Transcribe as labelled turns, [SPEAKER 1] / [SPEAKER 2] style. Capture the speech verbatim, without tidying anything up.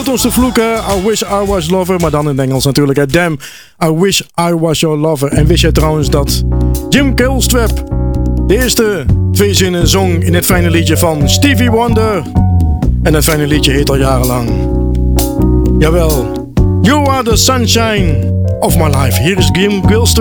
[SPEAKER 1] Ons te vloeken, I wish I was lover, maar dan in het Engels natuurlijk. Hè. Damn, I wish I was your lover. En wist je trouwens dat Jim Killstrap de eerste twee zinnen zong in het fijne liedje van Stevie Wonder? En dat fijne liedje heet al jarenlang. Jawel, You are the sunshine of my life. Hier is Jim Killstrap.